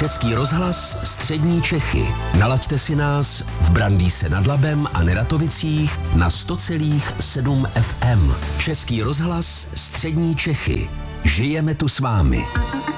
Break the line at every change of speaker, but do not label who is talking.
Český rozhlas Střední Čechy. Nalaďte si nás v Brandýse nad Labem a Neratovicích na 100,7 FM. Český rozhlas Střední Čechy. Žijeme tu s vámi.